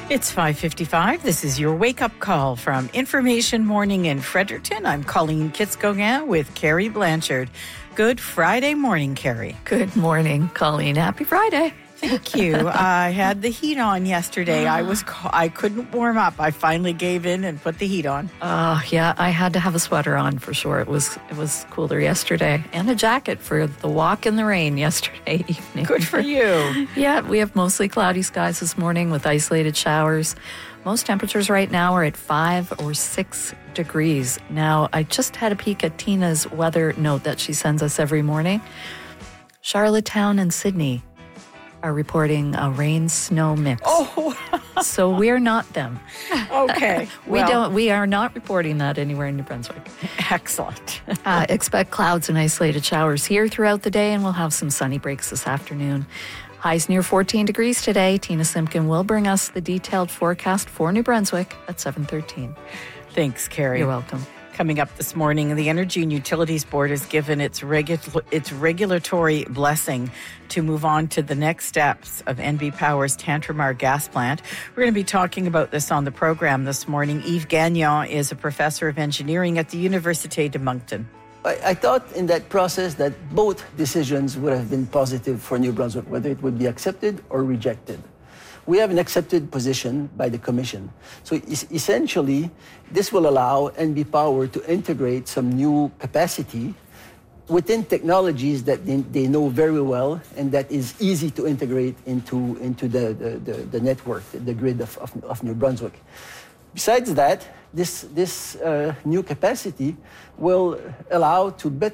It's 5:55. This is your wake-up call from Information Morning in Fredericton. I'm Colleen Kitz-Gauguin with Carrie Blanchard. Good Friday morning, Carrie. Good morning, Colleen. Happy Friday. Thank you. I had the heat on yesterday. I couldn't warm up. I finally gave in and put the heat on. Yeah, I had to have a sweater on for sure. It was cooler yesterday, and a jacket for the walk in the rain yesterday evening. Good for you. Yeah, we have mostly cloudy skies this morning with isolated showers. Most temperatures right now are at 5 or 6 degrees. Now, I just had a peek at Tina's weather note that she sends us every morning. Charlottetown and Sydney are reporting a rain-snow mix. Oh, so we're not them. Okay. We are not reporting that anywhere in New Brunswick. Excellent. Expect clouds and isolated showers here throughout the day, and we'll have some sunny breaks this afternoon. Highs near 14 degrees today. Tina Simpkin will bring us the detailed forecast for New Brunswick at 7:13. Thanks, Carrie. You're welcome. Coming up this morning, the Energy and Utilities Board has given its regulatory blessing to move on to the next steps of NB Power's Tantramar gas plant. We're going to be talking about this on the program this morning. Yves Gagnon is a professor of engineering at the Université de Moncton. I thought in that process that both decisions would have been positive for New Brunswick, whether it would be accepted or rejected. We have an accepted position by the Commission. So essentially, this will allow NB Power to integrate some new capacity within technologies that they know very well and that is easy to integrate into the network, the grid of New Brunswick. Besides that, this new capacity will allow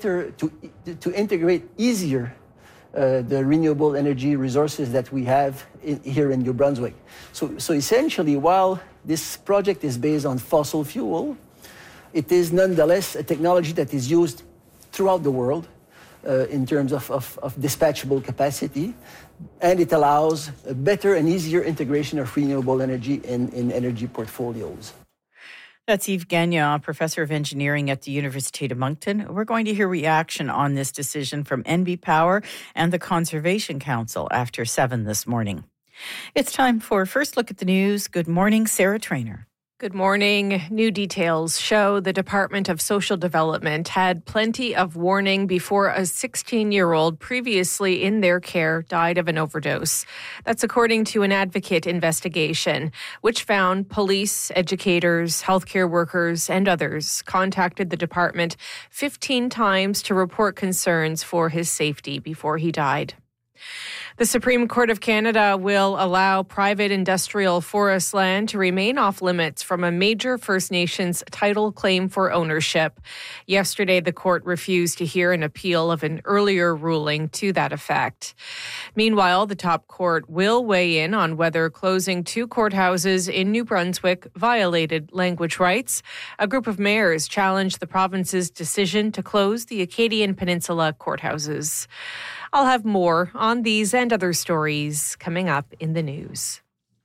to integrate easier the renewable energy resources that we have here in New Brunswick. So essentially, while this project is based on fossil fuel, it is nonetheless a technology that is used throughout the world in terms of dispatchable capacity, and it allows a better and easier integration of renewable energy in energy portfolios. That's Yves Gagnon, professor of engineering at the Université de Moncton. We're going to hear reaction on this decision from NB Power and the Conservation Council after 7 this morning. It's time for First Look at the News. Good morning, Sarah Traynor. Good morning. New details show the Department of Social Development had plenty of warning before a 16-year-old previously in their care died of an overdose. That's according to an advocate investigation, which found police, educators, healthcare workers, and others contacted the department 15 times to report concerns for his safety before he died. The Supreme Court of Canada will allow private industrial forest land to remain off limits from a major First Nations title claim for ownership. Yesterday, the court refused to hear an appeal of an earlier ruling to that effect. Meanwhile, the top court will weigh in on whether closing 2 courthouses in New Brunswick violated language rights. A group of mayors challenged the province's decision to close the Acadian Peninsula courthouses. I'll have more on these and other stories coming up in the news.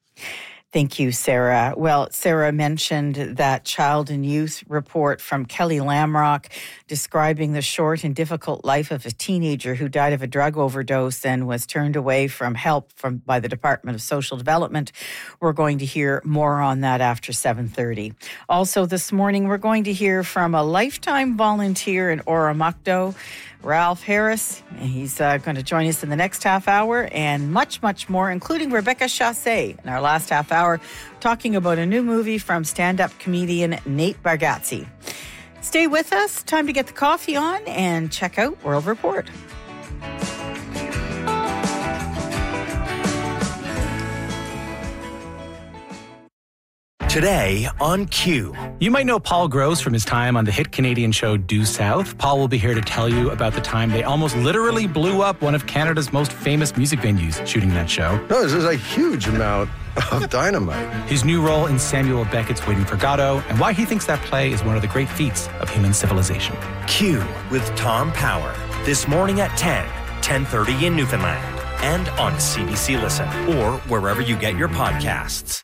Thank you, Sarah. Well, Sarah mentioned that child and youth report from Kelly Lamrock describing the short and difficult life of a teenager who died of a drug overdose and was turned away from help by the Department of Social Development. We're going to hear more on that after 7:30. Also this morning, we're going to hear from a lifetime volunteer in Oromocto, Ralph Harris. He's going to join us in the next half hour, and much, much more, including Rebecca Chassé in our last half hour, talking about a new movie from stand-up comedian Nate Bargatze. Stay with us. Time to get the coffee on and check out World Report. Today on Q. You might know Paul Gross from his time on the hit Canadian show Due South. Paul will be here to tell you about the time they almost literally blew up one of Canada's most famous music venues shooting that show. No, this is a huge amount of dynamite. His new role in Samuel Beckett's Waiting for Godot, and why he thinks that play is one of the great feats of human civilization. Q with Tom Power. This morning at 10:30 in Newfoundland. And on CBC Listen or wherever you get your podcasts.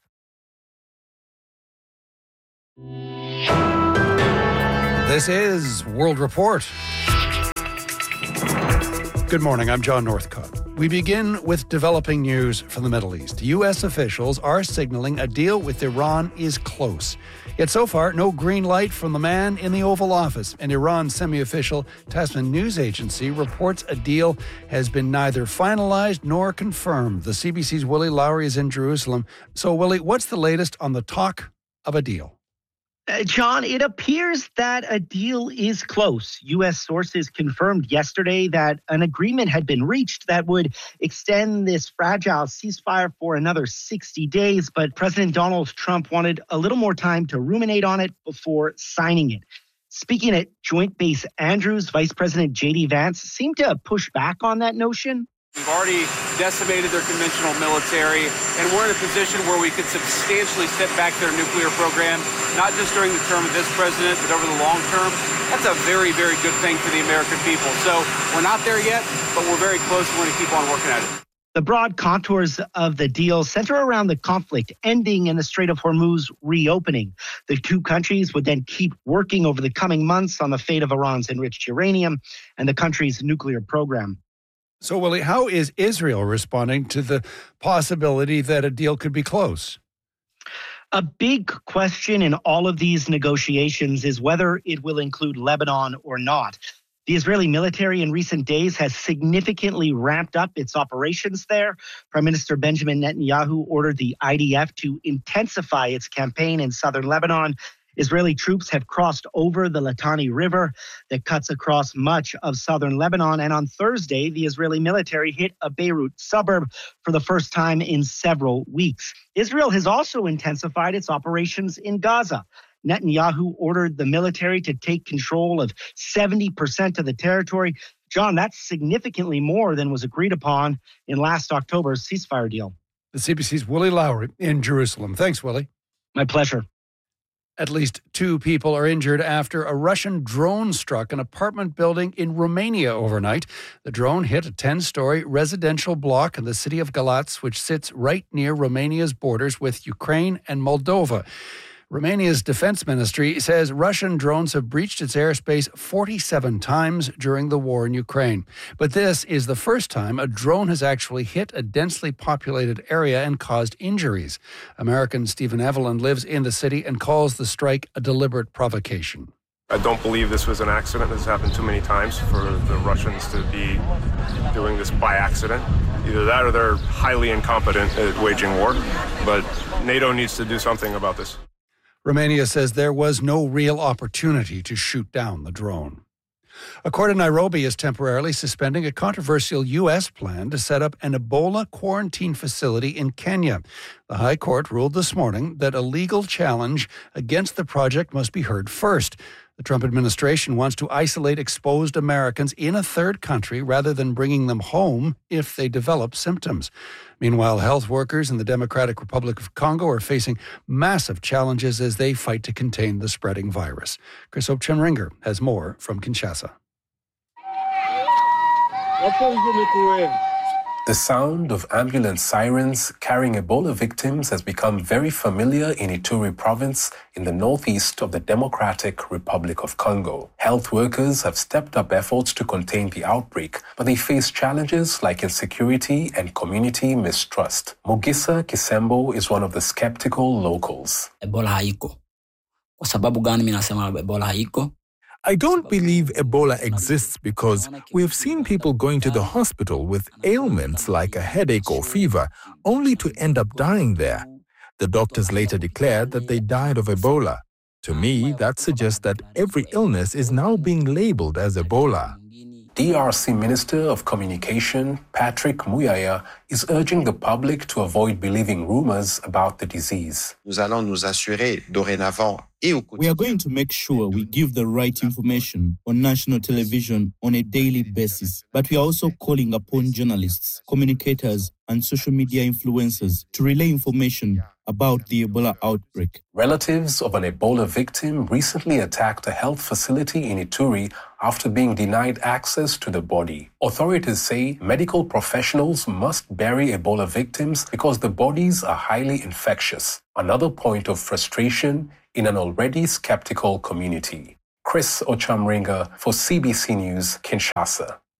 This is World Report. Good morning, I'm John Northcott. We begin with developing news from the Middle East. U.S. officials are signaling a deal with Iran is close. Yet so far, no green light from the man in the Oval Office. An Iran semi-official Tasman news agency reports a deal has been neither finalized nor confirmed. The CBC's Willie Lowry is in Jerusalem. So, Willie, what's the latest on the talk of a deal? John, it appears that a deal is close. U.S. sources confirmed yesterday that an agreement had been reached that would extend this fragile ceasefire for another 60 days. But President Donald Trump wanted a little more time to ruminate on it before signing it. Speaking at Joint Base Andrews, Vice President J.D. Vance seemed to push back on that notion. We've already decimated their conventional military, and we're in a position where we could substantially set back their nuclear program, not just during the term of this president, but over the long term. That's a very, very good thing for the American people. So we're not there yet, but we're very close. We're going to keep on working at it. The broad contours of the deal center around the conflict ending and the Strait of Hormuz reopening. The two countries would then keep working over the coming months on the fate of Iran's enriched uranium and the country's nuclear program. So, Willie, how is Israel responding to the possibility that a deal could be close? A big question in all of these negotiations is whether it will include Lebanon or not. The Israeli military in recent days has significantly ramped up its operations there. Prime Minister Benjamin Netanyahu ordered the IDF to intensify its campaign in southern Lebanon. Israeli troops have crossed over the Litani River that cuts across much of southern Lebanon. And on Thursday, the Israeli military hit a Beirut suburb for the first time in several weeks. Israel has also intensified its operations in Gaza. Netanyahu ordered the military to take control of 70% of the territory. John, that's significantly more than was agreed upon in last October's ceasefire deal. The CBC's Willie Lowry in Jerusalem. Thanks, Willie. My pleasure. At least 2 people are injured after a Russian drone struck an apartment building in Romania overnight. The drone hit a 10-story residential block in the city of Galați, which sits right near Romania's borders with Ukraine and Moldova. Romania's defense ministry says Russian drones have breached its airspace 47 times during the war in Ukraine. But this is the first time a drone has actually hit a densely populated area and caused injuries. American Stephen Evelyn lives in the city and calls the strike a deliberate provocation. I don't believe this was an accident. This happened too many times for the Russians to be doing this by accident. Either that or they're highly incompetent at waging war. But NATO needs to do something about this. Romania says there was no real opportunity to shoot down the drone. A court in Nairobi is temporarily suspending a controversial U.S. plan to set up an Ebola quarantine facility in Kenya. The High Court ruled this morning that a legal challenge against the project must be heard first. The Trump administration wants to isolate exposed Americans in a third country rather than bringing them home if they develop symptoms. Meanwhile, health workers in the Democratic Republic of Congo are facing massive challenges as they fight to contain the spreading virus. Chris Opchenringer has more from Kinshasa. The sound of ambulance sirens carrying Ebola victims has become very familiar in Ituri province in the northeast of the Democratic Republic of Congo. Health workers have stepped up efforts to contain the outbreak, but they face challenges like insecurity and community mistrust. Mugisa Kisembo is one of the skeptical locals. Ebola haiko. Kwa sababu gani mimi nasema Ebola haiko? I don't believe Ebola exists because we have seen people going to the hospital with ailments like a headache or fever, only to end up dying there. The doctors later declared that they died of Ebola. To me, that suggests that every illness is now being labeled as Ebola. DRC Minister of Communication, Patrick Muyaya, is urging the public to avoid believing rumors about the disease. Nous allons nous assurer dorénavant. We are going to make sure we give the right information on national television on a daily basis. But we are also calling upon journalists, communicators, and social media influencers to relay information about the Ebola outbreak. Relatives of an Ebola victim recently attacked a health facility in Ituri after being denied access to the body. Authorities say medical professionals must bury Ebola victims because the bodies are highly infectious. Another point of frustration in an already skeptical community. Chris Ochamringa for CBC News, Kinshasa.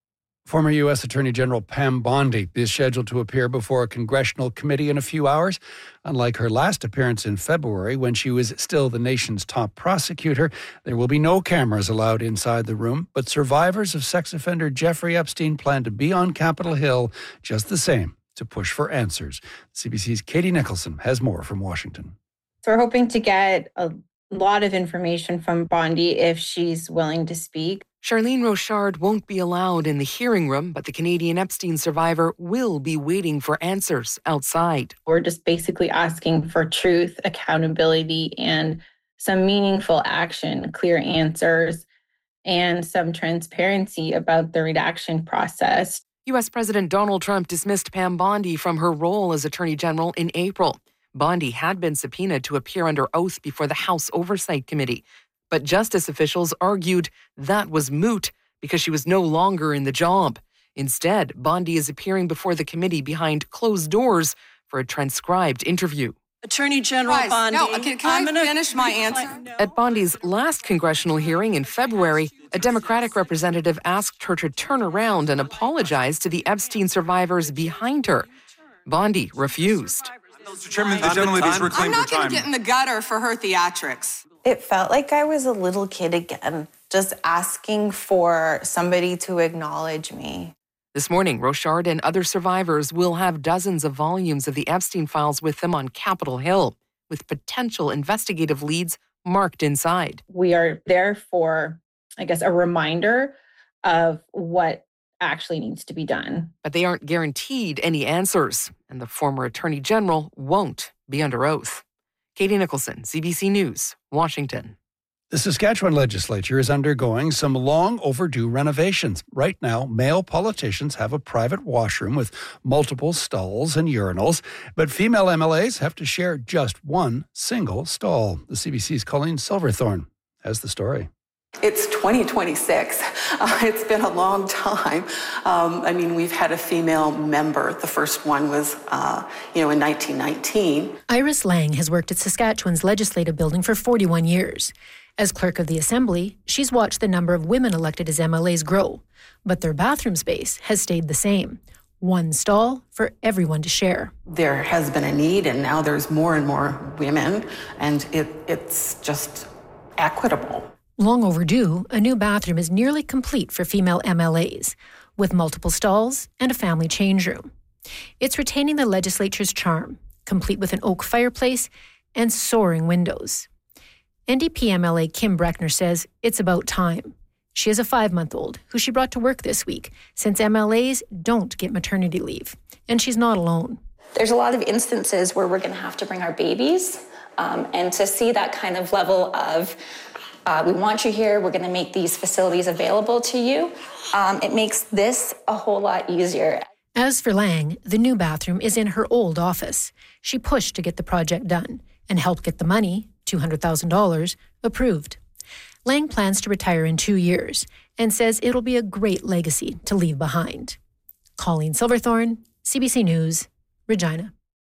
Former U.S. Attorney General Pam Bondi is scheduled to appear before a congressional committee in a few hours. Unlike her last appearance in February, when she was still the nation's top prosecutor, there will be no cameras allowed inside the room, but survivors of sex offender Jeffrey Epstein plan to be on Capitol Hill just the same to push for answers. CBC's Katie Nicholson has more from Washington. So we're hoping to get a lot of information from Bondi if she's willing to speak. Charlene Rochard won't be allowed in the hearing room, but the Canadian Epstein survivor will be waiting for answers outside. We're just basically asking for truth, accountability, and some meaningful action, clear answers, and some transparency about the redaction process. U.S. President Donald Trump dismissed Pam Bondi from her role as Attorney General in April. Bondi had been subpoenaed to appear under oath before the House Oversight Committee. But justice officials argued that was moot because she was no longer in the job. Instead, Bondi is appearing before the committee behind closed doors for a transcribed interview. Attorney General Bondi. No, can I finish my answer? At Bondi's last congressional hearing in February, a Democratic representative asked her to turn around and apologize to the Epstein survivors behind her. Bondi refused. Mr. Chairman, the gentlelady's reclaimed her time. I'm not going to get in the gutter for her theatrics. It felt like I was a little kid again, just asking for somebody to acknowledge me. This morning, Rochard and other survivors will have dozens of volumes of the Epstein files with them on Capitol Hill, with potential investigative leads marked inside. We are there for, I guess, a reminder of what actually needs to be done. But they aren't guaranteed any answers, and the former Attorney General won't be under oath. Katie Nicholson, CBC News, Washington. The Saskatchewan legislature is undergoing some long overdue renovations. Right now, male politicians have a private washroom with multiple stalls and urinals, but female MLAs have to share just one single stall. The CBC's Colleen Silverthorne has the story. It's 2026. It's been a long time. We've had a female member. The first one was, in 1919. Iris Lang has worked at Saskatchewan's legislative building for 41 years. As clerk of the Assembly, she's watched the number of women elected as MLAs grow, but their bathroom space has stayed the same. One stall for everyone to share. There has been a need, and now there's more and more women, and it's just equitable. Long overdue, a new bathroom is nearly complete for female MLAs, with multiple stalls and a family change room. It's retaining the legislature's charm, complete with an oak fireplace and soaring windows. NDP MLA Kim Breckner says it's about time. She has a 5-month-old who she brought to work this week, since MLAs don't get maternity leave, and she's not alone. There's a lot of instances where we're going to have to bring our babies, and to see that kind of level of we want you here, we're going to make these facilities available to you. It makes this a whole lot easier. As for Lang, the new bathroom is in her old office. She pushed to get the project done and helped get the money, $200,000, approved. Lang plans to retire in 2 years and says it'll be a great legacy to leave behind. Colleen Silverthorne, CBC News, Regina.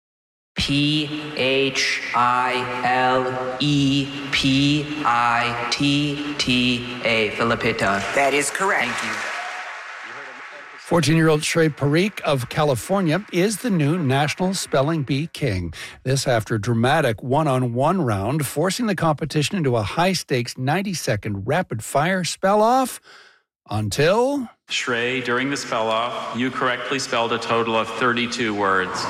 Philipita, Philipita. That is correct. Thank you. 14-year-old Shrey Parikh of California is the new National Spelling Bee King. This after a dramatic one-on-one round, forcing the competition into a high-stakes 90-second rapid-fire spell-off until... Shrey, during the spell-off, you correctly spelled a total of 32 words.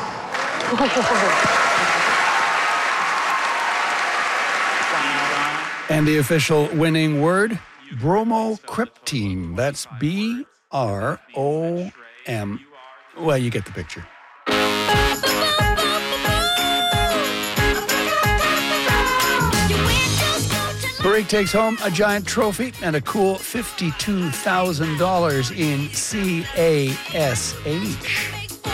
And the official winning word, bromocriptine. That's B-R-O-M. Well, you get the picture. Parikh takes home a giant trophy and a cool $52,000 in CASH.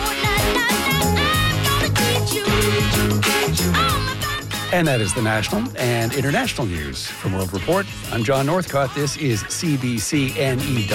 And that is the national and international news. From World Report, I'm John Northcott. This is CBC NE.